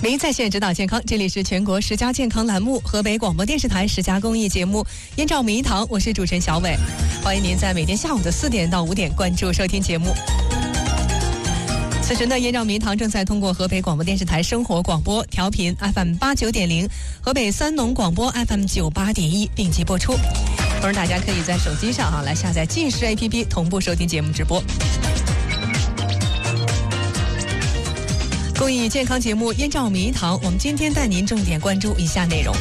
您在线指导健康，这里是全国10佳健康栏目，河北广播电视台10佳公益节目《燕赵名医堂》，我是主持人小伟，欢迎您在每天下午的4点到5点关注收听节目。此时的燕赵名医堂正在通过河北广播电视台生活广播调频 FM89.0、河北三农广播 FM98.1 并机播出。同时，大家可以在手机上来下载近视 APP 同步收听节目直播。公益健康节目《燕赵名医堂》，我们今天带您重点关注以下内容：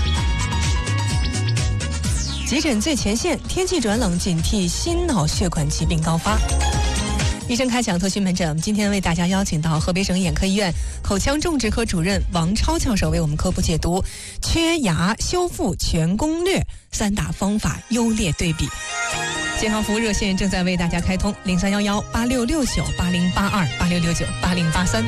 急诊最前线，天气转冷，警惕心脑血管疾病高发。医生开讲特需门诊，我们今天为大家邀请到河北省眼科医院口腔种植科主任王超教授为我们科普解读缺牙修复全攻略3大方法优劣对比。健康服务热线正在为大家开通03118669808286698083。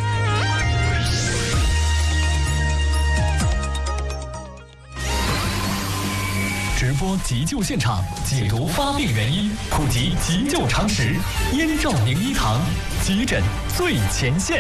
直播急救现场，解读发病原因，普及急救常识。燕赵名医堂，急诊最前线。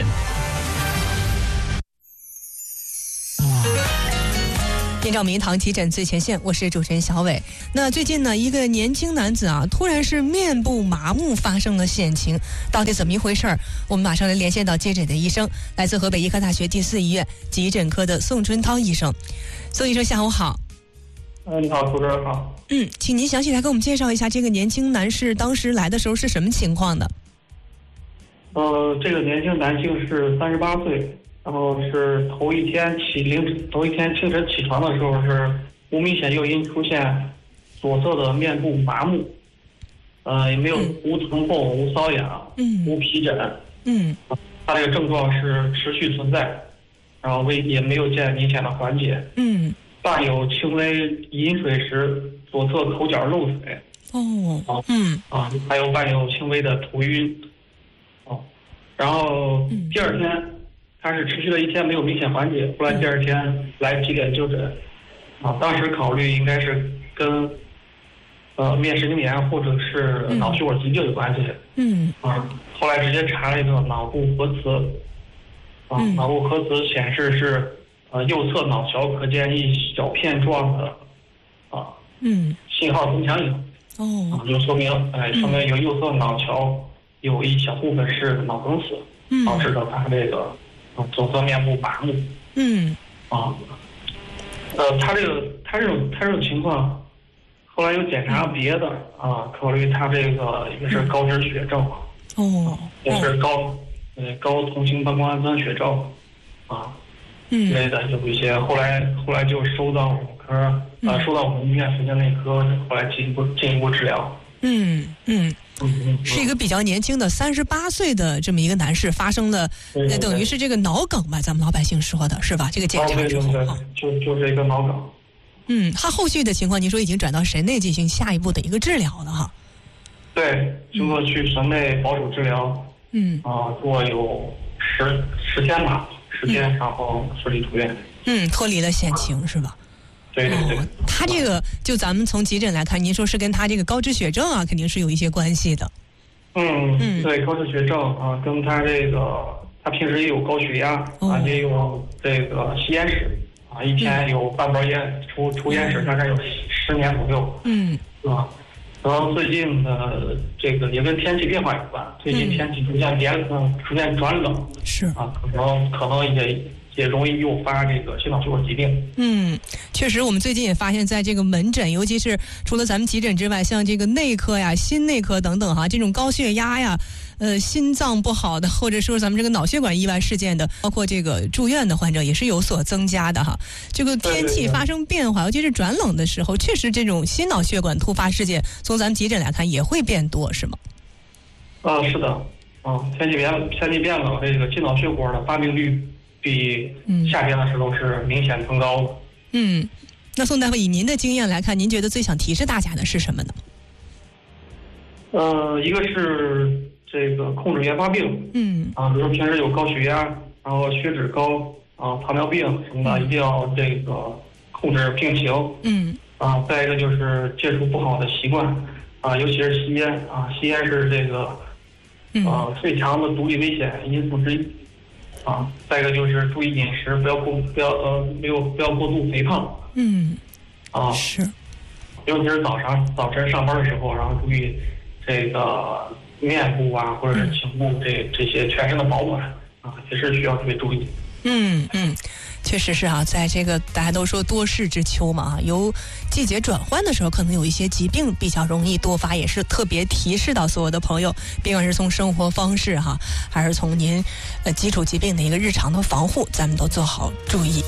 燕赵名医堂急诊最前线，我是主持人小伟。那最近呢，一个年轻男子突然是面部麻木发生了险情，到底怎么一回事？我们马上来连线到接诊的医生，来自河北医科大学第4医院急诊科的宋春涛医生。宋医生，下午好。 你好，主持人好。 请您详细来给我们介绍一下这个年轻男士当时来的时候是什么情况的？ 这个年轻男性是38岁，然后是头一天清晨起床的时候是无明显诱因出现左侧的面部麻木，也没有无疼痛、无瘙痒、无皮疹，他这个症状是持续存在，然后也没有见明显的缓解，伴有轻微饮水时左侧口角漏水，还有伴有轻微的头晕，然后第二天他是持续了1天没有明显缓解，后来第二天来急诊就诊，当时考虑应该是跟面神经炎或者是脑血管疾病有关系，后来直接查了一个脑部核磁，脑部核磁显示是右侧脑桥可见一小片状的信号增强影，就说明有右侧脑桥有一小部分是脑梗死，导致了他这个左侧面部麻木。他这种情况，后来又检查别的考虑他这个一个是高脂血症，也是高同型半胱氨酸血症之类的有一些，后来就收到我们科，收到我们医院神经内科，后来进一步治疗。 是一个比较年轻的38岁的这么一个男士发生了，等于是这个脑梗吧，咱们老百姓说的是吧？这个检查之后就是一个脑梗。 他后续的情况，您说已经转到神内进行下一步的一个治疗了哈？ 对，经过去神内保守治疗，做有10天吧。10天，然后顺利出院。 脱离了险情是吧？ 对。 他这个就咱们从急诊来看，您说是跟他这个高脂血症肯定是有一些关系的。 对，高脂血症跟他这个他平时也有高血压也有这个吸烟史一天有半包烟，抽烟史大概有10年左右。然后最近的这个也跟天气变化有关，最近天气逐渐转冷， 是可能也容易诱发这个心脑血管疾病。 确实，我们最近也发现，在这个门诊，尤其是除了咱们急诊之外，像这个内科呀、心内科等等这种高血压呀、心脏不好的，或者说咱们这个脑血管意外事件的，包括这个住院的患者也是有所增加的哈。这个天气发生变化，尤其是转冷的时候，确实这种心脑血管突发事件，从咱们急诊来看也会变多，是吗？ 是的，天气变冷，这个心脑血管的发病率比夏天的时候是明显增高的。 那宋大夫，以您的经验来看，您觉得最想提示大家的是什么呢？ 一个是这个控制原发病，比如说平时有高血压，然后血脂高糖尿病什么的，一定要这个控制病情。再一个就是戒除不好的习惯尤其是吸烟吸烟是这个最强的毒理危险因素之一。 啊。再一个就是注意饮食，不要过度肥胖。啊， 是。 尤其是早晨上班的时候，然后注意这个面部啊，或者是颈部这些全身的保暖啊，也是需要特别注意。 确实是啊，在这个大家都说多事之秋嘛，由季节转换的时候，可能有一些疾病比较容易多发，也是特别提示到所有的朋友，别管是从生活方式哈，还是从您基础疾病的一个日常的防护，咱们都做好注意。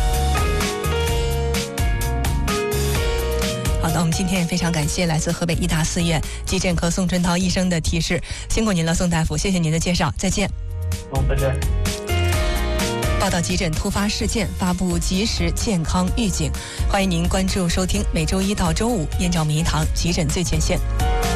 好的，我们今天也非常感谢来自河北医大四院急诊科宋春涛医生的提示，辛苦您了，宋大夫，谢谢您的介绍，再见。 再见。 报道急诊突发事件，发布及时健康预警，欢迎您关注收听每周一到周五燕赵明堂急诊最前线。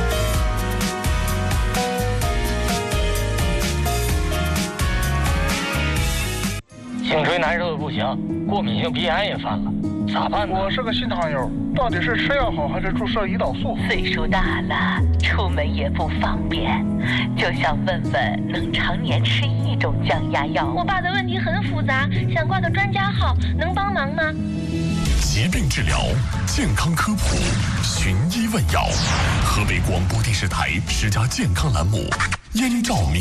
颈椎难受的不行，过敏性鼻炎也犯了，咋办呢？ 我是个新糖友，到底是吃药好还是注射胰岛素？ 岁数大了，出门也不方便，就想问问能常年吃一种降压药。 我爸的问题很复杂，想挂个专家号，能帮忙吗？ 疾病治疗，健康科普，寻医问药。河北广播电视台10佳健康栏目，燕赵明